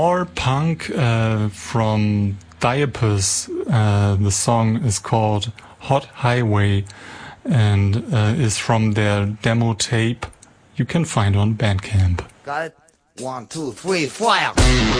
More punk from Diapers. The song is called Hot Highway and is from their demo tape you can find on Bandcamp. Got it? 1, 2, 3, fire!